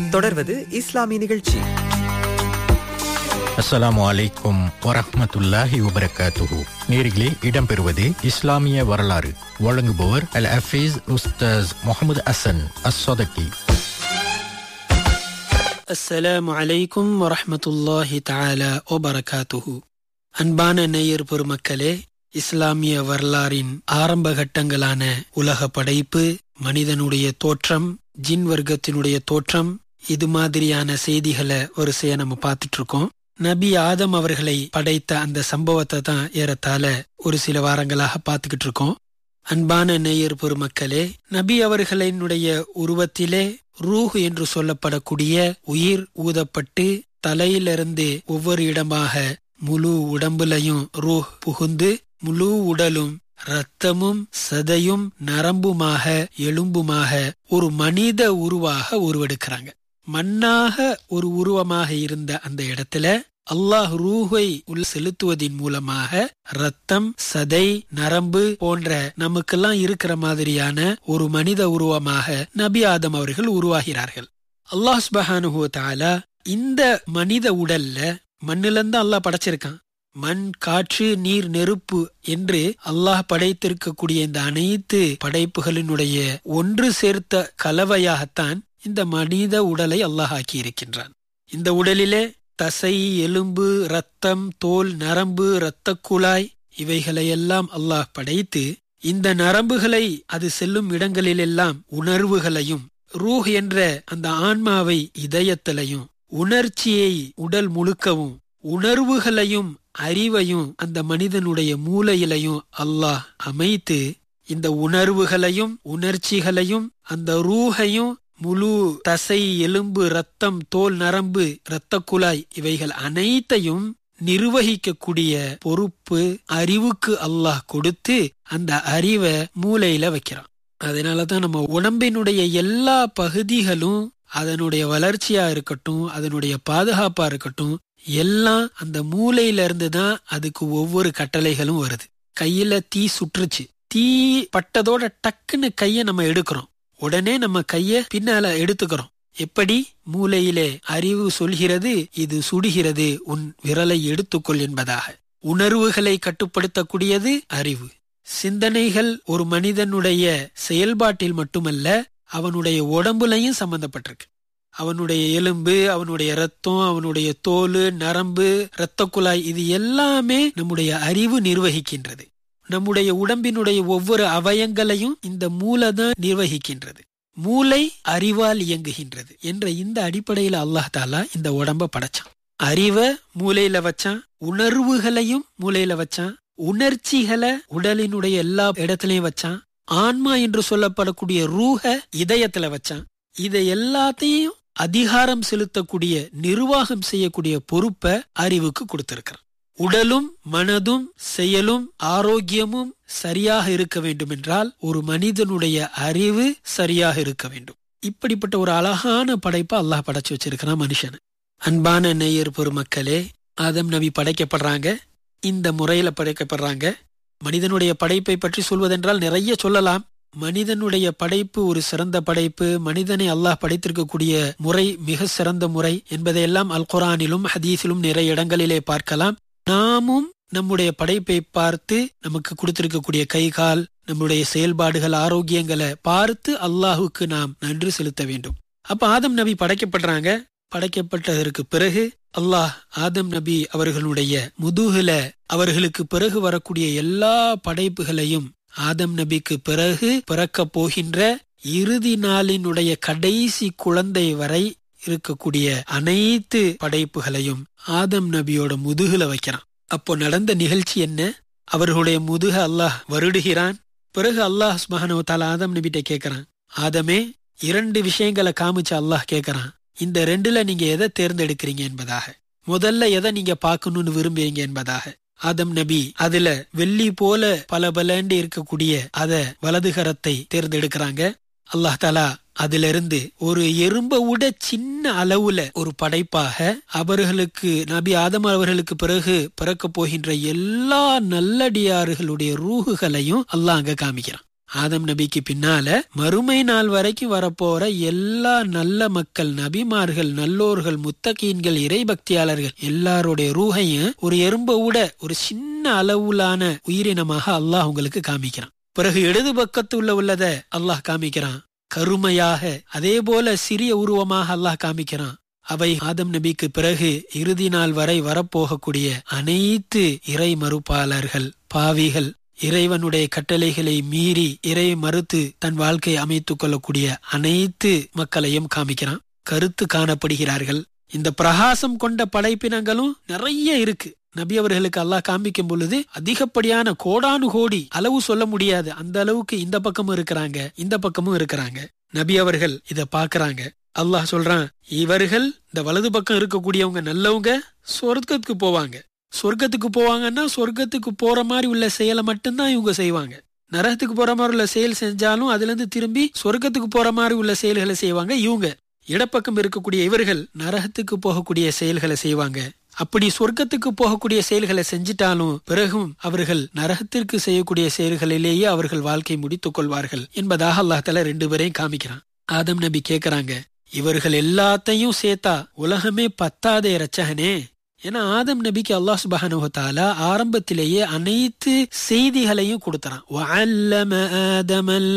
தொடர்வது இஸ்லாமிய நிகழ்ச்சி. அஸ்ஸலாமு அலைக்கும் வரஹ்மத்துல்லாஹி வபரகாத்துஹு. நேரிலே இடம்பெறுவது இஸ்லாமிய வரலாறு. வழங்குபவர் அல் ஹஃபீஸ் உஸ்தாஸ் முஹம்மது ஹசன் அஸ்ஸதகி. அஸ்ஸலாமு அலைக்கும் வரஹ்மத்துல்லாஹி தஆலா வபரகாத்துஹு. அன்பான நேயர் பெருமக்களே, இஸ்லாமிய வரலாறின் ஆரம்ப கட்டங்களான உலக படைப்பு, மனிதனுடைய தோற்றம், ஜின் வர்க்கத்தினுடைய தோற்றம், இது மாதிரியான செய்திகளை வரிசையா நம்ம பார்த்துட்டு இருக்கோம். நபி ஆதம் அவர்களை படைத்த அந்த சம்பவத்தை தான் ஏறத்தாழ ஒரு சில வாரங்களாக பார்த்துக்கிட்டு இருக்கோம். அன்பான நேயர் பெருமக்களே, நபி அவர்களினுடைய உருவத்திலே ரூஹ் என்று சொல்லப்படக்கூடிய உயிர் ஊதப்பட்டு தலையிலிருந்து ஒவ்வொரு இடமாக முழு உடம்புலையும் ரூஹ் புகுந்து முழு உடலும் இரத்தமும் சதையும் நரம்புமாக எலும்புமாக ஒரு மனித உருவாக உருவெடுக்கிறாங்க. மண்ணாக ஒரு உருவமாக இருந்த அந்த இடத்துல அல்லாஹ் ரூஹை உள் செலுத்துவதின் மூலமாக ரத்தம், சதை, நரம்பு போன்ற நமக்கெல்லாம் இருக்கிற மாதிரியான ஒரு மனித உருவமாக நபி ஆதம் அவர்கள் உருவாகிறார்கள். அல்லாஹ் சுப்ஹானஹு வ தஆலா இந்த மனித உடல்ல மண்ணிலிருந்து அல்லாஹ் படைச்சிருக்கான். மண், காற்று, நீர், நெருப்பு என்று அல்லாஹ் படைத்திருக்கக்கூடிய இந்த அனைத்து படைப்புகளினுடைய ஒன்று சேர்த்த கலவையாகத்தான் இந்த மனித உடலை அல்லாஹ் ஆக்கி இருக்கின்றான். இந்த உடலிலே தசை, எலும்பு, ரத்தம், தோல், நரம்பு, இரத்த குழாய் இவைகளையெல்லாம் அல்லாஹ் படைத்து இந்த நரம்புகளை அது செல்லும் இடங்களிலெல்லாம் உணர்வுகளையும், ரூஹ் என்ற அந்த ஆன்மாவை இதயத்திலையும், உணர்ச்சியை உடல் முழுக்கவும், உணர்வுகளையும் அறிவையும் அந்த மனிதனுடைய மூளையிலையும் அல்லாஹ் அமைத்து இந்த உணர்வுகளையும் உணர்ச்சிகளையும் அந்த ரூஹையும் முழு தசை, எலும்பு, ரத்தம், தோல், நரம்பு, இரத்த குழாய் இவைகள் அனைத்தையும் நிர்வகிக்கக்கூடிய பொறுப்பு அறிவுக்கு அல்லாஹ் கொடுத்து அந்த அறிவை மூளையில வைக்கிறான். அதனாலதான் நம்ம உடம்பினுடைய எல்லா பகுதிகளும் அதனுடைய வளர்ச்சியா இருக்கட்டும், அதனுடைய பாதுகாப்பா இருக்கட்டும், எல்லாம் அந்த மூளையில இருந்துதான் அதுக்கு ஒவ்வொரு கட்டளைகளும் வருது. கையில தீ சுற்றுச்சு, தீ பட்டதோட டக்குன்னு கைய நம்ம எடுக்கிறோம், உடனே நம்ம கைய பின்னால எடுத்துக்கிறோம். எப்படி? மூளையிலே அறிவு சொல்கிறது, இது சுடுகிறது, உன் விரலை எடுத்துக்கொள் என்பதாக. உணர்வுகளை கட்டுப்படுத்தக்கூடியது அறிவு. சிந்தனைகள் ஒரு மனிதனுடைய செயல்பாட்டில் மட்டுமல்ல, அவனுடைய உடம்புலையும் சம்பந்தப்பட்டிருக்கு. அவனுடைய எலும்பு, அவனுடைய ரத்தம், அவனுடைய தோல், நரம்பு, இரத்த குழாய் இது எல்லாமே நம்முடைய அறிவு நிர்வகிக்கின்றது. நம்முடைய உடம்பினுடைய ஒவ்வொரு அவயங்களையும் இந்த மூளை தான் நிர்வகிக்கின்றது. மூளை அறிவால் இயங்குகின்றது என்ற இந்த அடிப்படையில அல்லாஹ் தாலா இந்த உடம்ப படைச்சான். அறிவை மூளையில வச்சான், உணர்வுகளையும் மூளையில வச்சான், உணர்ச்சிகளை உடலினுடைய எல்லா இடத்திலையும் வச்சான், ஆன்மா என்று சொல்லப்படக்கூடிய ரூஹ இதயத்துல வச்சான். இதை எல்லாத்தையும் அதிகாரம் செலுத்தக்கூடிய, நிர்வாகம் செய்யக்கூடிய பொறுப்பை அறிவுக்கு கொடுத்திருக்கிறான். உடலும் மனதும் செயலும் ஆரோக்கியமும் சரியாக இருக்க வேண்டும் என்றால் ஒரு மனிதனுடைய அறிவு சரியாக இருக்க வேண்டும். இப்படிப்பட்ட ஒரு அழகான படைப்பை அல்லாஹ் படைச்சு வச்சிருக்கிறான் மனுஷன். அன்பான நேயர் பெருமக்களே, ஆதம் நபி படைக்கப்படுறாங்க. இந்த முறையில படைக்கப்படுறாங்க. மனிதனுடைய படைப்பை பற்றி சொல்வதென்றால் நிறைய சொல்லலாம். மனிதனுடைய படைப்பு ஒரு சிறந்த படைப்பு, மனிதனை அல்லாஹ் படைத்திருக்கக்கூடிய முறை மிக சிறந்த முறை என்பதையெல்லாம் அல் குர்ஆனிலும் ஹதீஸிலும் நிறைய இடங்களிலே பார்க்கலாம். நாமும் நம்முடைய படைப்பை பார்த்து நமக்கு கொடுத்திருக்கக்கூடிய கை, கால், நம்முடைய செயல்பாடுகள், ஆரோக்கியங்களை பார்த்து அல்லாஹுக்கு நாம் நன்றி செலுத்த வேண்டும். அப்ப ஆதம் நபி படைக்கப்படுறாங்க. படைக்கப்பட்டதற்கு பிறகு அல்லாஹ் ஆதம் நபி அவர்களுடைய முதுகுல அவர்களுக்கு பிறகு வரக்கூடிய எல்லா படைப்புகளையும் ஆதம் நபிக்கு பிறகு பிறக்க போகின்ற இறுதி நாளினுடைய கடைசி குழந்தை வரை இருக்கக்கூடிய அனைத்து படைப்புகளையும் ஆதம் நபியோட முதுகுல வைக்கிறான். அப்போ நடந்த நிகழ்ச்சி என்ன? அவர்களுடைய முதுக அல்லாஹ் வருடுகிறான். பிறகு அல்லாஹ் சுப்ஹானஹு வ தஆலா ஆதம் நபிட்ட கேட்கிறான், ஆதமே 2 விஷயங்களை காமிச்சு அல்லாஹ் கேட்கிறான், இந்த 2ல நீங்க எதை தேர்ந்தெடுக்கிறீங்க என்பதாக, முதல்ல எதை நீங்க பார்க்கணும்னு விரும்புறீங்க என்பதாக. ஆதம் நபி அதுல வெள்ளி போல பலபலண்டு இருக்கக்கூடிய அத வலதுகரத்தை தேர்ந்தெடுக்கிறாங்க. அல்லாஹ் தஆலா அதிலிருந்து ஒரு எறும்பை விட சின்ன அளவுல ஒரு படைப்பாக அவர்களுக்கு, நபி ஆதம் அவர்களுக்கு பிறகு பிறக்க போகின்ற எல்லா நல்லடியார்களுடைய ரூஹுகளையும் அல்லாஹ் அங்க காமிக்கிறான். ஆதம் நபிக்கு பின்னால மறுமை நாள் வரைக்கும் வரப்போற எல்லா நல்ல மக்கள், நபிமார்கள், நல்லோர்கள், முத்தகீன்கள், இறைபக்தியாளர்கள் எல்லாருடைய ரூஹையும் ஒரு எறும்பை விட ஒரு சின்ன அளவுலான உயிரினமாக அல்லாஹ் உங்களுக்கு காமிக்கிறான். பிறகு இடது பக்கத்துல உள்ளத அல்லாஹ் காமிக்கிறான் கருமையாக. அதே போல சிறிய உருவமாக அல்லாஹ் காமிக்கிறான். அவை ஆதம் நபிக்கு பிறகு இறுதி நாள் வரை வரப்போகக்கூடிய அனைத்து இறை மறுப்பாளர்கள், பாவிகள், இறைவனுடைய கட்டளைகளை மீறி இறை மறுத்து தன் வாழ்க்கையை அமைத்துக் கொள்ளக்கூடிய அனைத்து மக்களையும் காமிக்கிறான். கருத்து காணப்படுகிறார்கள். இந்த பிரகாசம் கொண்ட படைப்பினங்களும் நிறைய இருக்கு. நபி அவர்களுக்கு அல்லாஹ் காமிக்கும் பொழுது அதிகப்படியான கோடானு கோடி, அளவு சொல்ல முடியாது அந்த அளவுக்கு இந்த பக்கமும் இருக்கிறாங்க, இந்த பக்கமும் இருக்கிறாங்க. நபி அவர்கள் இத பாக்குறாங்க. அல்லாஹ் சொல்றான், இவர்கள் இந்த வலது பக்கம் இருக்கக்கூடியவங்க நல்லவங்க, சொர்க்கத்துக்கு போவாங்க. சொர்க்கத்துக்கு போவாங்கன்னா சொர்க்கத்துக்கு போற மாதிரி உள்ள செயலை மட்டும்தான் இவங்க செய்வாங்க. நரகத்துக்கு போற மாதிரி உள்ள செயல் செஞ்சாலும் அதுல இருந்து திரும்பி சொர்க்கத்துக்கு போற மாதிரி உள்ள செயல்களை செய்வாங்க இவங்க. இடப்பக்கம் இருக்கக்கூடிய இவர்கள் நரகத்துக்கு போகக்கூடிய செயல்களை செய்வாங்க. அப்படி சொர்க்கத்துக்கு போகக்கூடிய செயல்களை செஞ்சிட்டாலும் பிறகும் அவர்கள் நரகத்திற்கு செய்யக்கூடிய செயல்களிலேயே அவர்கள் வாழ்க்கை முடித்துக் கொள்வார்கள் என்பதாக அல்லாஹ் தஆலா 2 பேரையும் காமிக்கிறான். ஆதம் நபி கேக்குறாங்க, இவர்கள் எல்லாத்தையும் சேர்த்தா உலகமே பத்தாதே ரச்சகனே. ஏன்னா ஆதம் நபிக்கு அல்லாஹ் சுப்ஹானஹு வ தஆலா ஆரம்பத்திலேயே அனைத்து செய்திகளையும் கொடுத்தறான். வஅல்லம ஆதமல்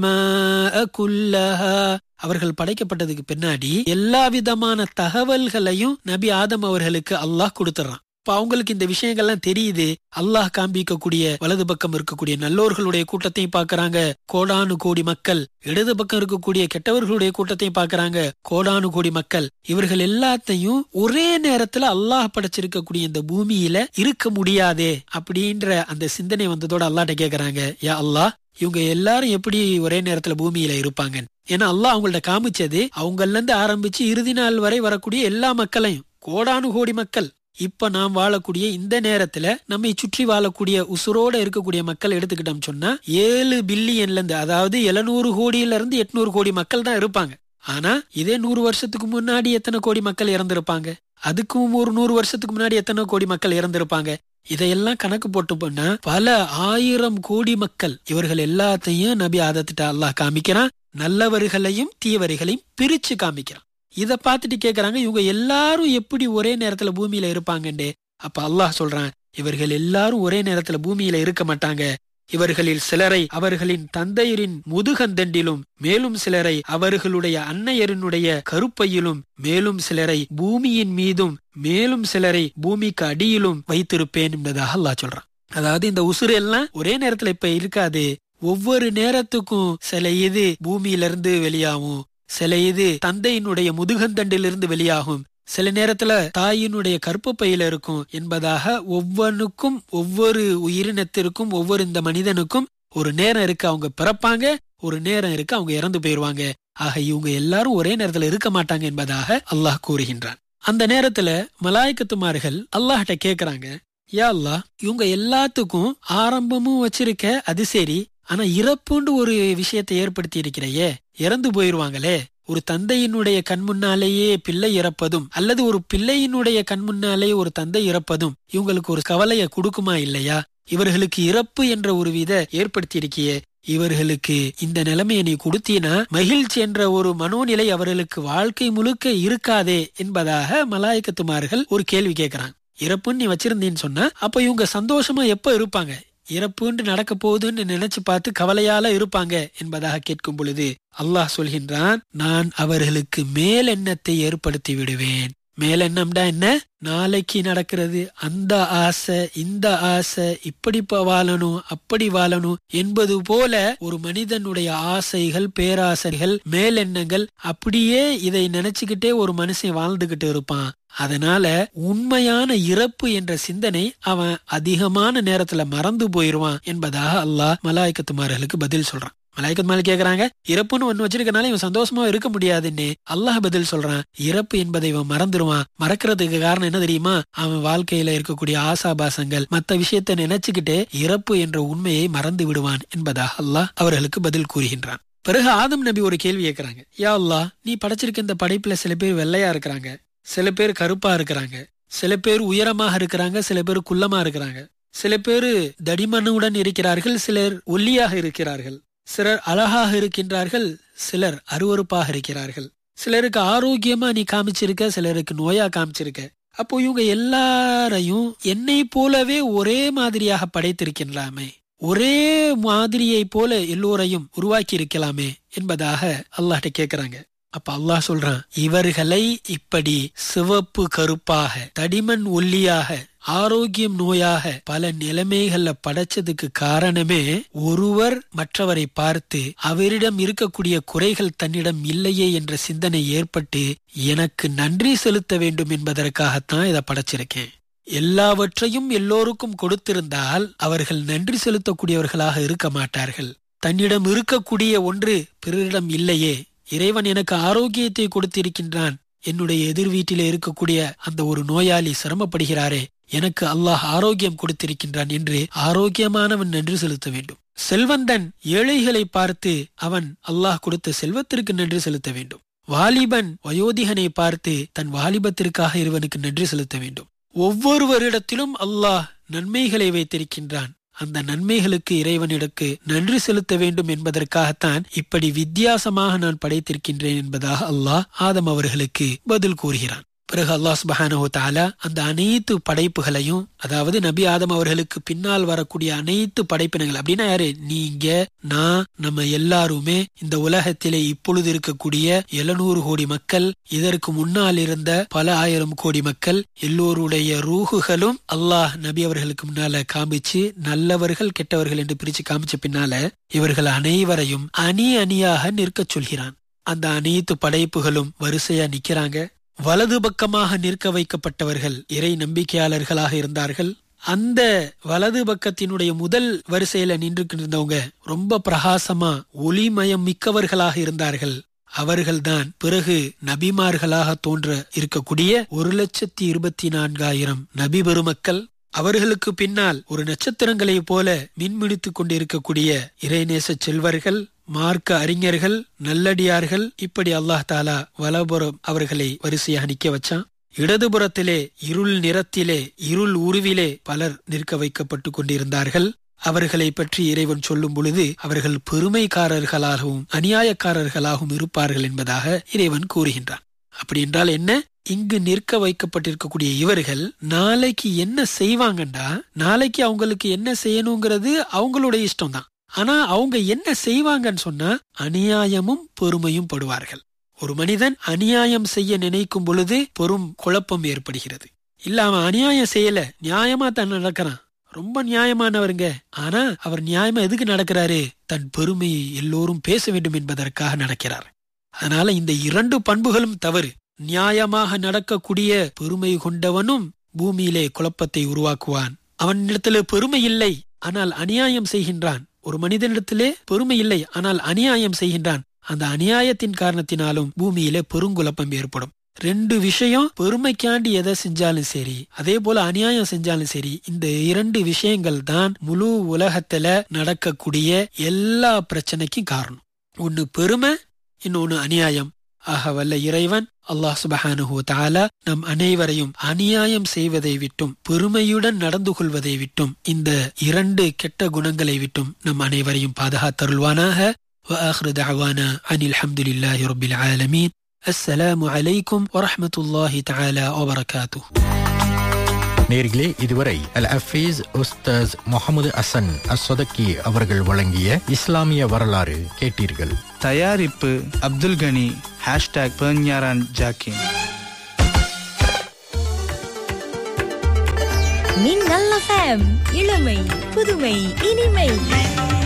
அஸ்மாஅ குல்லஹா. அவர்கள் படைக்கப்பட்டதுக்கு பின்னாடி எல்லா விதமான தகவல்களையும் நபி ஆதம் அவர்களுக்கு அல்லாஹ் கொடுத்துறான். இப்ப அவங்களுக்கு இந்த விஷயங்கள்லாம் தெரியுது. அல்லாஹ் காண்பிக்கக்கூடிய வலது பக்கம் இருக்கக்கூடிய நல்லோர்களுடைய கூட்டத்தையும் பாக்குறாங்க, கோடானு கோடி மக்கள். இடது பக்கம் இருக்கக்கூடிய கெட்டவர்களுடைய கூட்டத்தையும் பாக்குறாங்க, கோடானு கோடி மக்கள். இவர்கள் எல்லாத்தையும் ஒரே நேரத்துல அல்லாஹ் படைச்சிருக்கக்கூடிய இந்த பூமியில இருக்க முடியாதே அப்படின்ற அந்த சிந்தனை வந்ததோட அல்லாஹ்ட்ட கேக்குறாங்க, யா அல்லாஹ், இவங்க எல்லாரும் எப்படி ஒரே நேரத்துல பூமியில இருப்பாங்க? ஏன்னா அல்லாஹ் அவங்கள்ட்ட காமிச்சது அவங்கள்ல இருந்து ஆரம்பிச்சு இறுதி நாள் வரை வரக்கூடிய எல்லா மக்களையும், கோடானு கோடி மக்கள். இப்ப நாம் வாழக்கூடிய இந்த நேரத்துல நம்மை சுற்றி வாழக்கூடிய உசுரோட இருக்கக்கூடிய மக்கள் எடுத்துக்கிட்டோம் சொன்னா 7 பில்லியன்ல இருந்து, அதாவது 700 கோடியில இருந்து 800 கோடி மக்கள் தான் இருப்பாங்க. ஆனா இதே 100 வருஷத்துக்கு முன்னாடி எத்தனை கோடி மக்கள் இறந்திருப்பாங்க? அதுக்கும் ஒரு 100 வருஷத்துக்கு முன்னாடி எத்தனை கோடி மக்கள் இறந்திருப்பாங்க? இதையெல்லாம் கணக்கு போட்டு போனா பல 1000 கோடி மக்கள். இவர்கள் எல்லாத்தையும் நபி ஆதத்திட்ட அல்லாஹ் காமிக்கிறான். நல்லவர்களையும் தீயவர்களையும் பிரிச்சு காமிக்கிறான். இத பார்த்துட்டு கேக்குறாங்க, இவங்க எல்லாரும் எப்படி ஒரே நேரத்துல பூமியில இருப்பாங்கண்டே? அப்ப அல்லாஹ் சொல்றான், இவர்கள் எல்லாரும் ஒரே நேரத்துல பூமியில இருக்க மாட்டாங்க. இவர்களில் சிலரை அவர்களின் தந்தையரின் முதுகந்தண்டிலும், மேலும் சிலரை அவர்களுடைய அன்னையரினுடைய கருப்பையிலும், மேலும் சிலரை பூமியின் மீதும், மேலும் சிலரை பூமிக்கு அடியிலும் வைத்திருப்பேன் என்பதாக அல்லாஹ் சொல்றான். அதாவது இந்த உசுறு எல்லாம் ஒரே நேரத்துல இப்ப இருக்காது. ஒவ்வொரு நேரத்துக்கும் சில இது பூமியிலிருந்து வெளியாகும், சில இது தந்தையினுடைய முதுகந்தண்டிலிருந்து வெளியாகும், சில நேரத்துல தாயினுடைய கற்பப்பையில இருக்கும் என்பதாக ஒவ்வொன்றுக்கும், ஒவ்வொரு உயிரினத்திற்கும், ஒவ்வொரு இந்த மனிதனுக்கும் ஒரு நேரம் இருக்கு. அவங்க பிறப்பாங்க, ஒரு நேரம் இருக்கு அவங்க இறந்து போயிருவாங்க. ஆக இவங்க எல்லாரும் ஒரே நேரத்துல இருக்க மாட்டாங்க என்பதாக அல்லாஹ் கூறுகின்றான். அந்த நேரத்துல மலாய்க்கத்துமார்கள் அல்லாஹ்ட்ட கேக்குறாங்க, யா அல்லாஹ், இவங்க எல்லாத்துக்கும் ஆரம்பமும் வச்சிருக்க, அது சரி, ஆனா இறப்புண்டு ஒரு விஷயத்தை ஏற்படுத்தி இருக்கிறையே, இறந்து போயிருவாங்களே. ஒரு தந்தையினுடைய கண் முன்னாலேயே பிள்ளை இறப்பதும், அல்லது ஒரு பிள்ளையினுடைய கண் முன்னாலே ஒரு தந்தை இறப்பதும் இவங்களுக்கு ஒரு கவலைய கொடுக்குமா இல்லையா? இவர்களுக்கு இறப்பு என்ற ஒரு வித ஏற்படுத்தி இருக்கியே, இவர்களுக்கு இந்த நிலைமையை நீ கொடுத்தீனா மகிழ்ச்சி என்ற ஒரு மனோநிலை அவர்களுக்கு வாழ்க்கை முழுக்க இருக்காதே என்பதாக மலாய்க்கத்துமார்கள் ஒரு கேள்வி கேட்கிறாங்க. இறப்புன்னு நீ வச்சிருந்தீன்னு சொன்னா அப்ப இவங்க சந்தோஷமா எப்ப இருப்பாங்க? இறப்புன்னு நடக்க போகுதுன்னு நினைச்சு பார்த்து கவலையால இருப்பாங்க என்பதாக கேட்கும் பொழுது அல்லாஹ் சொல்கின்றான், நான் அவர்களுக்கு மேலெண்ணத்தை ஏற்படுத்தி விடுவேன். மேலெண்ணம்டா என்ன? நாளைக்கு நடக்கிறது அந்த ஆசை, இந்த ஆசை, இப்படி வாழணும், அப்படி வாழணும் என்பது போல ஒரு மனிதனுடைய ஆசைகள், பேராசைகள், மேலெண்ணங்கள், அப்படியே இதை நினைச்சுக்கிட்டே ஒரு மனுஷன் வாழ்ந்துகிட்டு இருப்பான். அதனால உண்மையான இறப்பு என்ற சிந்தனை அவன் அதிகமான நேரத்துல மறந்து போயிருவான் என்பதாக அல்லாஹ் மலாய்க்கத்துமார்களுக்கு பதில் சொல்றான். மலாய்க்கத்துமார்கள் கேக்குறாங்க, இறப்புன்னு ஒண்ணு வச்சிருக்கனால இவன் சந்தோஷமா இருக்க முடியாதுன்னு அல்லாஹ் பதில் சொல்றான். இறப்பு என்பதை இவன் மறந்துடுவான். மறக்கிறதுக்கு காரணம் என்ன தெரியுமா? அவன் வாழ்க்கையில இருக்கக்கூடிய ஆசாபாசங்கள், மத்த விஷயத்தை நினைச்சுக்கிட்டே இறப்பு என்ற உண்மையை மறந்து விடுவான் என்பதாக அல்லாஹ் அவர்களுக்கு பதில் கூறுகின்றான். பிறகு ஆதம் நபி ஒரு கேள்வி கேட்கிறாங்க, யா அல்லாஹ், நீ படைச்சிருக்க இந்த படைப்புல சில பேர் வெள்ளையா இருக்கிறாங்க, சில பேர் கருப்பா இருக்கிறாங்க, சில பேர் உயரமாக இருக்கிறாங்க, சில பேர் குள்ளமா இருக்கிறாங்க, சில பேர் தடிமனுடன் இருக்கிறார்கள், சிலர் ஒல்லியாக இருக்கிறார்கள், சிலர் அழகாக இருக்கின்றார்கள், சிலர் அருவருப்பாக இருக்கிறார்கள். சிலருக்கு ஆரோக்கியமா நீ காமிச்சிருக்க, சிலருக்கு நோயா காமிச்சிருக்க. அப்போ இவங்க எல்லாரையும் என்னை போலவே ஒரே மாதிரியாக படைத்திருக்கின்றாமே, ஒரே மாதிரியை போல எல்லோரையும் உருவாக்கி இருக்கலாமே என்பதாக அல்லாஹ்ட்ட கேக்குறாங்க. அப்ப அல்லாஹ் சொல்றான், இவர்களை இப்படி சிவப்பு கருப்பாக, தடிமன் ஒல்லியாக, ஆரோக்கியம் நோயாக பல நிலைமைகள்ல படைச்சதுக்கு காரணமே ஒருவர் மற்றவரை பார்த்து அவரிடம் இருக்கக்கூடிய குறைகள் தன்னிடம் இல்லையே என்ற சிந்தனை ஏற்பட்டு எனக்கு நன்றி செலுத்த வேண்டும் என்பதற்காகத்தான் இதை படைச்சிருக்கேன். எல்லாவற்றையும் எல்லோருக்கும் கொடுத்திருந்தால் அவர்கள் நன்றி செலுத்தக்கூடியவர்களாக இருக்க மாட்டார்கள். தன்னிடம் இருக்கக்கூடிய ஒன்று பிறரிடம் இல்லையே, இறைவன் எனக்கு ஆரோக்கியத்தை கொடுத்திருக்கின்றான், என்னுடைய எதிர் வீட்டிலே இருக்கக்கூடிய அந்த ஒரு நோயாளி சிரமப்படுகிறாரே, எனக்கு அல்லாஹ் ஆரோக்கியம் கொடுத்திருக்கின்றான் என்று ஆரோக்கியமானவன் நன்றி செலுத்த வேண்டும். செல்வந்தன் ஏழைகளை பார்த்து அவன் அல்லாஹ் கொடுத்த செல்வத்திற்கு நன்றி செலுத்த வேண்டும். வாலிபன் வயோதிகனை பார்த்து தன் வாலிபத்திற்காக இறைவனுக்கு நன்றி செலுத்த வேண்டும். ஒவ்வொருவரிடத்திலும் அல்லாஹ் நன்மைகளை வைத்திருக்கின்றான். அந்த நன்மைகளுக்கு இறைவனிடக்கு நன்றி செலுத்த வேண்டும் என்பதற்காகத்தான் இப்படி வித்தியாசமாக நான் படைத்திருக்கின்றேன் என்பதாக அல்லாஹ் ஆதம் அவர்களுக்கு பதில் கூறுகிறான். பிறகு அல்லாஹ் சுப்ஹானஹு வ தஆலா அந்த அனைத்து படைப்புகளையும், அதாவது நபி ஆதம் அவர்களுக்கு பின்னால் வரக்கூடிய அனைத்து படைப்பினங்கள் அப்படின்னா யாரு, நீங்க, நான், நம்ம எல்லாருமே, இந்த உலகத்திலே இப்பொழுது இருக்கக்கூடிய 700 கோடி மக்கள், இதற்கு முன்னால் இருந்த பல ஆயிரம் கோடி மக்கள், எல்லோருடைய ரூஹுகளும் அல்லாஹ் நபி அவர்களுக்கு முன்னால காமிச்சு நல்லவர்கள் கெட்டவர்கள் என்று பிரிச்சு காமிச்ச பின்னால இவர்கள் அனைவரையும் அணி அணியாக நிற்க சொல்கிறான். அந்த அனைத்து படைப்புகளும் வரிசையா நிக்கிறாங்க. வலது பக்கமாக நிற்க வைக்கப்பட்டவர்கள் இறை நம்பிக்கையாளர்களாக இருந்தார்கள். அந்த வலது பக்கத்தினுடைய முதல் வரிசையில நின்று இருந்தவங்க ரொம்ப பிரகாசமா ஒளிமயம் மிக்கவர்களாக இருந்தார்கள். அவர்கள்தான் பிறகு நபிமார்களாக தோன்ற இருக்கக்கூடிய 1,24,000 நபி பெருமக்கள். அவர்களுக்கு பின்னால் ஒரு நட்சத்திரங்களை போல மின்மிடித்துக் கொண்டிருக்கக்கூடிய இறைநேச செல்வர்கள், மார்க்க அறிஞர்கள், நல்லடியார்கள். இப்படி அல்லாஹ் தாலா வலபுறம் அவர்களை வரிசையாக நிக்க வச்சான். இடதுபுறத்திலே இருள் நிறத்திலே, இருள் உருவிலே பலர் நிற்க வைக்கப்பட்டு கொண்டிருந்தார்கள். அவர்களை பற்றி இறைவன் சொல்லும் பொழுது அவர்கள் பெருமைக்காரர்களாகவும் அநியாயக்காரர்களாகவும் இருப்பார்கள் என்பதாக இறைவன் கூறுகின்றான். அப்படி என்றால் என்ன? இங்கு நிற்க வைக்கப்பட்டிருக்கக்கூடிய இவர்கள் நாளைக்கு என்ன செய்வாங்கண்டா, நாளைக்கு அவங்களுக்கு என்ன செய்யணுங்கிறது அவங்களுடைய இஷ்டம் தான். ஆனா அவங்க என்ன செய்வாங்கன்னு சொன்னா அநியாயமும் பெருமையும் படுவார்கள். ஒரு மனிதன் அநியாயம் செய்ய நினைக்கும் பொழுது பெரும் குழப்பம் ஏற்படுகிறது. இல்ல, அவன் அநியாயம் செய்யல, நியாயமா தான் நடக்கிறான், ரொம்ப நியாயமானவருங்க. ஆனா அவர் நியாயமா எதுக்கு நடக்கிறாரு? தன் பெருமையை எல்லோரும் பேச வேண்டும் என்பதற்காக நடக்கிறார். அதனால இந்த 2 பண்புகளும் தவறு. நியாயமாக நடக்கக்கூடிய பெருமை கொண்டவனும் பூமியிலே குழப்பத்தை உருவாக்குவான். அவனிடத்திலே பெருமை இல்லை, ஆனால் அநியாயம் செய்கின்றான். ஒரு மனிதனிடத்திலே பெருமை இல்லை, ஆனால் அநியாயம் செய்கின்றான். அந்த அநியாயத்தின் காரணத்தினாலும் பூமியிலே பெருங்குழப்பம் ஏற்படும். 2 விஷயம், பெருமைக்காண்டி எதை செஞ்சாலும் சரி, அதே போல அநியாயம் செஞ்சாலும் சரி, இந்த 2 விஷயங்கள் தான் முழு உலகத்துல நடக்கக்கூடிய எல்லா பிரச்சனைக்கும் காரணம். ஒன்னு பெருமை, இன்னொன்னு அநியாயம். ஆக வல்ல இறைவன் அல்லாஹ் சுப்ஹானஹு வ தஆலா நம் அனைவரையும் அநியாயம் செய்வதை விட்டும் பெருமையுடன் நடந்து கொள்வதை விட்டும் இந்த 2 கெட்ட குணங்களை விட்டும் நம் அனைவரையும் பாதுகாத்தருள்வானாக. வ ஆகிரு தஅவானா அனில் ஹம்துலில்லாஹி ரப்பில் ஆலமீன். அஸ்ஸலாமு அலைக்கும் வ ரஹ்மத்துல்லாஹி தஆலா வ பரகாத்துஹு. நேர்களே, இதுவரை அல் ஹஃபீஸ் உஸ்தாஸ் முஹம்மது ஹசன் அஸ்ஸதகி அவர்கள் வழங்கிய இஸ்லாமிய வரலாறு கேட்டீர்கள். தயாரிப்பு அப்துல் கனி. #பெர்ஞாரான் ஜாக்கின். மின்னல் FM, இளமை புதுமை இனிமை.